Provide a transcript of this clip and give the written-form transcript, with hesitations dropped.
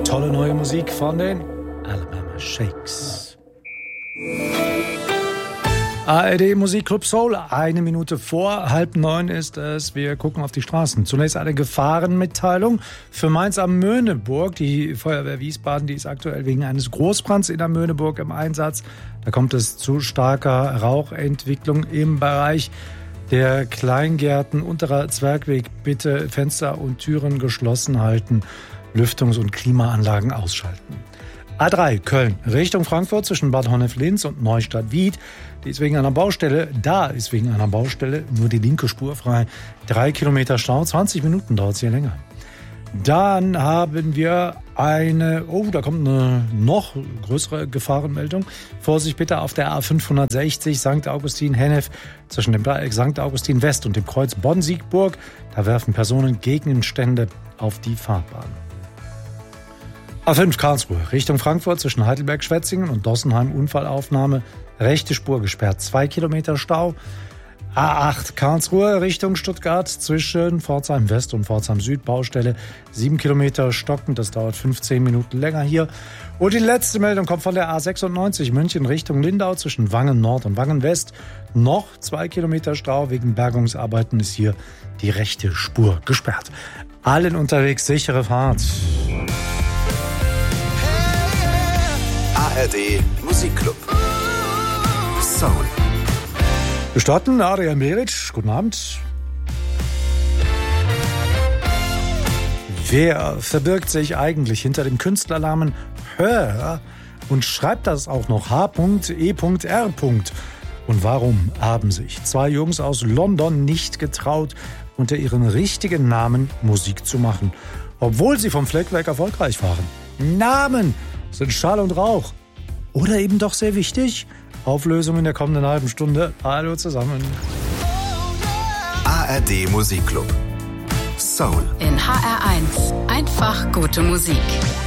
Tolle neue Musik von den Alabama Shakes. ARD Musikclub Soul, 1 Minute vor 8:30 ist es. Wir gucken auf die Straßen. Zunächst eine Gefahrenmitteilung für Mainz am Möhneburg. Die Feuerwehr Wiesbaden, die ist aktuell wegen eines Großbrands in der Möhneburg im Einsatz. Da kommt es zu starker Rauchentwicklung im Bereich der Kleingärten, unterer Zwergweg. Bitte Fenster und Türen geschlossen halten, Lüftungs- und Klimaanlagen ausschalten. A3 Köln Richtung Frankfurt zwischen Bad Honnef-Linz und Neustadt-Wied. Da ist wegen einer Baustelle nur die linke Spur frei. 3 Kilometer Stau, 20 Minuten dauert es hier länger. Dann haben wir da kommt eine noch größere Gefahrenmeldung. Vorsicht bitte auf der A560 St. Augustin-Hennef zwischen dem Dreieck St. Augustin West und dem Kreuz Bonn-Siegburg. Da werfen Personen Gegenstände auf die Fahrbahn. A5 Karlsruhe Richtung Frankfurt zwischen Heidelberg-Schwetzingen und Dossenheim Unfallaufnahme. Rechte Spur gesperrt, 2 Kilometer Stau. A8 Karlsruhe Richtung Stuttgart zwischen Pforzheim West und Pforzheim Süd Baustelle. 7 Kilometer stocken, das dauert 15 Minuten länger hier. Und die letzte Meldung kommt von der A96 München Richtung Lindau zwischen Wangen Nord und Wangen West. Noch 2 Kilometer Stau, wegen Bergungsarbeiten ist hier die rechte Spur gesperrt. Allen unterwegs sichere Fahrt. ARD Musikclub Soul. Wir starten, Adrian Beric, guten Abend. Wer verbirgt sich eigentlich hinter dem Künstlernamen Hör und schreibt das auch noch H.E.R. Und warum haben sich 2 Jungs aus London nicht getraut, unter ihren richtigen Namen Musik zu machen, obwohl sie vom Fleckwerk erfolgreich waren? Namen sind Schall und Rauch. Oder eben doch sehr wichtig? Auflösung in der kommenden halben Stunde. Hallo zusammen. ARD Musikclub Soul. In HR1 einfach gute Musik.